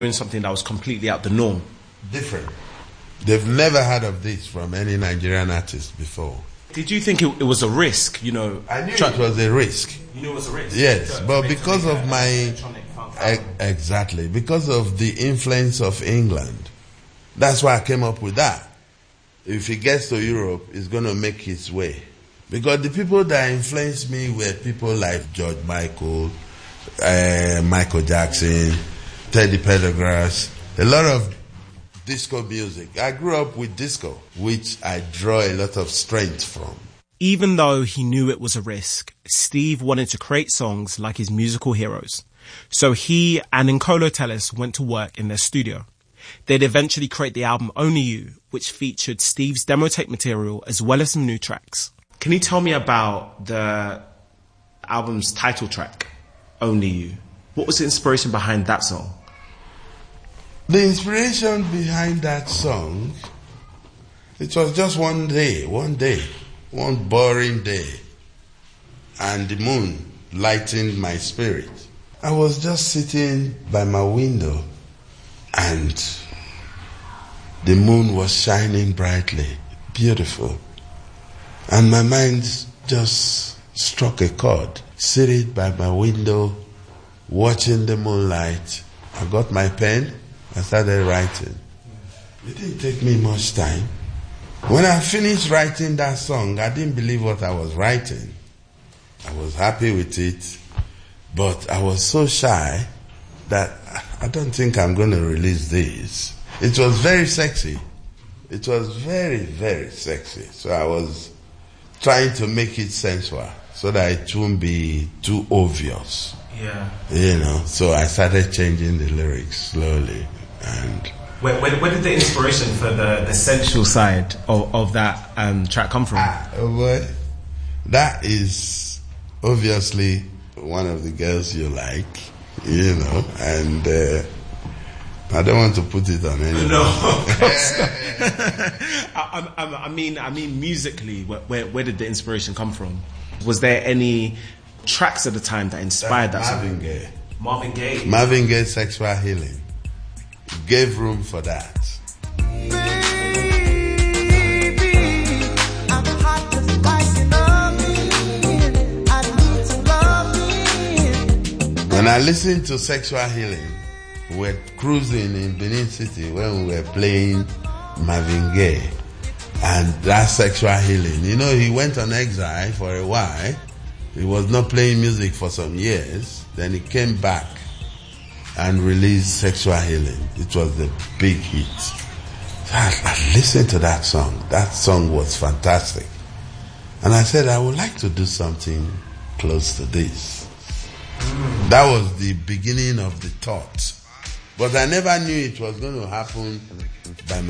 doing something that was completely out the norm. Different. They've never heard of this from any Nigerian artist before. Did you think it was a risk, you know? I knew it was a risk. You knew it was a risk? Yes, but because of my... Exactly. Because of the influence of England. That's why I came up with that. If he gets to Europe, it's going to make his way. Because the people that influenced me were people like George Michael, Michael Jackson, Teddy Pendergrass, a lot of disco music. I grew up with disco, which I draw a lot of strength from. Even though he knew it was a risk, Steve wanted to create songs like his musical heroes. So he and Nkolo Tellis went to work in their studio. They'd eventually create the album Only You, which featured Steve's demo tape material as well as some new tracks. Can you tell me about the album's title track, Only You? What was the inspiration behind that song? The inspiration behind that song, it was just one boring day, and the moon lightened my spirit. I was just sitting by my window, and the moon was shining brightly, beautiful. And my mind just struck a chord, sitting by my window, watching the moonlight. I got my pen, I started writing. It didn't take me much time. When I finished writing that song, I didn't believe what I was writing. I was happy with it, but I was so shy that I don't think I'm going to release this. It was very sexy. It was very, very sexy. So I was trying to make it sensual so that it wouldn't be too obvious. Yeah. You know, so I started changing the lyrics slowly. And where did the inspiration for the sensual side of that track come from? Well, that is obviously one of the girls you like, you know, and I don't want to put it on anyone. No, of course not. I mean, musically, where did the inspiration come from? Was there any tracks at the time that inspired that Marvin song? Gaye. Marvin Gaye. Marvin Gaye, Sexual Healing. Gave room for that. When I listened to Sexual Healing, we were cruising in Benin City when we were playing Marvin Gaye. And that Sexual Healing, you know, he went on exile for a while. He was not playing music for some years. Then he came back and released Sexual Healing. It was a big hit. So I listened to that song. That song was fantastic. And I said, I would like to do something close to this. That was the beginning of the thought. But I never knew it was going to happen by